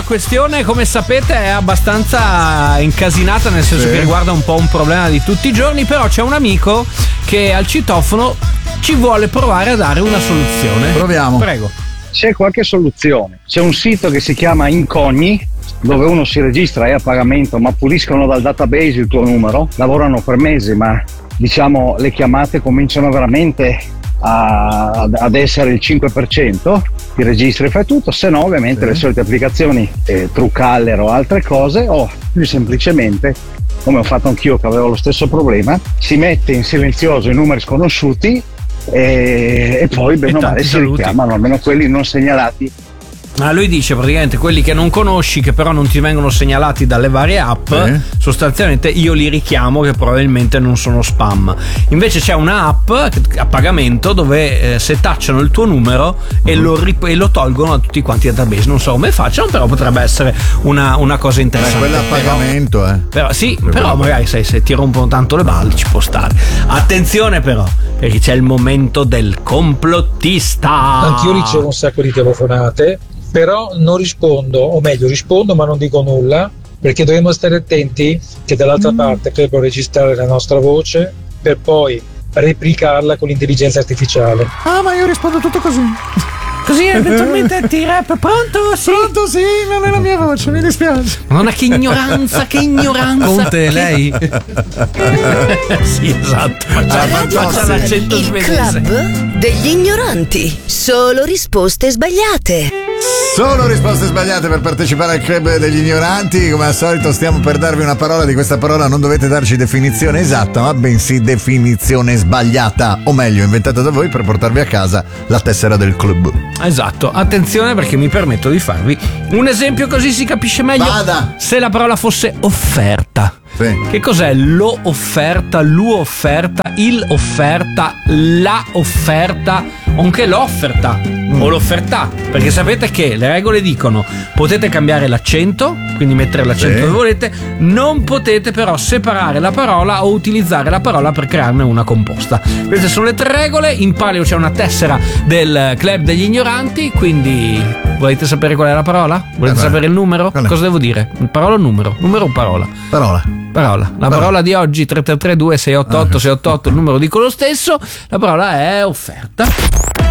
questione, come sapete, è abbastanza incasinata, nel senso che riguarda un po' un problema di tutti i giorni, però c'è un amico che al citofono ci vuole provare a dare una soluzione. Proviamo. Prego. C'è qualche soluzione? C'è un sito che si chiama Incogni, dove uno si registra, è a pagamento, ma puliscono dal database il tuo numero. Lavorano per mesi, ma diciamo le chiamate cominciano veramente ad essere il 5%. Ti registri e fai tutto, se no ovviamente le solite applicazioni Truecaller o altre cose, o più semplicemente, come ho fatto anch'io che avevo lo stesso problema, si mette in silenzioso i numeri sconosciuti e poi bene o male si richiamano, almeno quelli non segnalati. Lui dice praticamente quelli che non conosci, che però non ti vengono segnalati dalle varie app, sostanzialmente io li richiamo, che probabilmente non sono spam. Invece c'è una app a pagamento dove setacciano il tuo numero e lo tolgono a tutti quanti i database. Non so come facciano, però potrebbe essere una cosa interessante. Quella a pagamento, però sì, però magari se ti rompono tanto le balle ci può stare. Attenzione però, perché c'è il momento del complottista. Anch'io ricevo un sacco di telefonate, però non rispondo, o meglio rispondo ma non dico nulla, perché dobbiamo stare attenti che dall'altra parte potrebbero registrare la nostra voce per poi replicarla con l'intelligenza artificiale. Ah, ma io rispondo tutto così. Così eventualmente ti rap. Pronto? Sì. Pronto, sì, non è la mia voce, mi dispiace. Madonna, che ignoranza, che ignoranza. Conte, lei? Sì, esatto. Faccia l'accento svedese. Il club degli ignoranti. Solo risposte sbagliate. Solo risposte sbagliate per partecipare al club degli ignoranti. Come al solito stiamo per darvi una parola. Di questa parola non dovete darci definizione esatta, ma bensì definizione sbagliata, o meglio inventata da voi per portarvi a casa la tessera del club. Esatto, attenzione, perché mi permetto di farvi un esempio così si capisce meglio. Vada. Se la parola fosse offerta. Sì. Che cos'è lo offerta, l'u offerta, il offerta, la offerta, o anche l'offerta o l'offerta? Perché sapete che le regole dicono potete cambiare l'accento, quindi mettere l'accento dove volete, non potete però separare la parola o utilizzare la parola per crearne una composta. Queste sono le 3 regole. In palio c'è una tessera del club degli ignoranti, quindi volete sapere qual è la parola? Volete sapere il numero? Cosa devo dire? Parola o numero? Numero o parola? Parola. La parola di oggi 333 2688 688, il numero dico lo stesso. La parola è offerta.